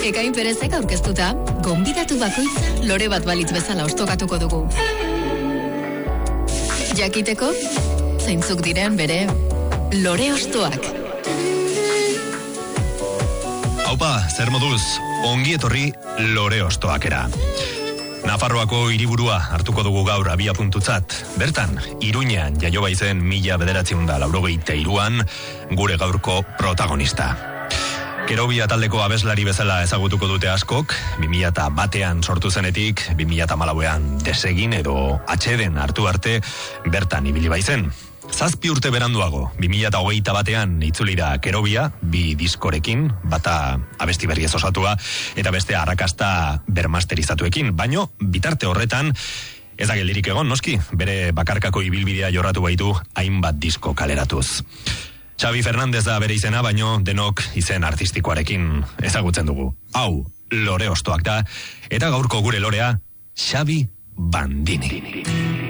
Ekain Perezek aurkeztuta, gonbidatu bakoitza lore bat balitz bezala ostokatuko dugu. Jakiteko, zeintzuk diren bere lore ostoak. Aupa, zer moduz, ongi etorri lore ostoakera. Nafarroako hiriburua hartuko dugu gaur abiapuntutzat. Bertan, Iruñean jaio baizen 1983an gure gaurko protagonista. Kerobia taldeko abeslari bezala ezagutuko dute askok, 2001an sortu zenetik, 2014an desegin edo atxeden hartu arte bertan ibili baizen. 7 urte beranduago, 2021an itzuli da Kerobia, 2 diskorekin, bata abesti berriez osatua, eta beste arrakasta bermasterizatuekin, baino bitarte horretan, ez da geldirik egon, noski, bere bakarkako ibilbidea jorratu baitu hainbat disko kaleratuz. Xavi Fernandez da bere izena, baino denok izen artistikoarekin ezagutzen dugu. Hau, lore ostoak da, eta gaurko gure lorea, Xabi Bandini.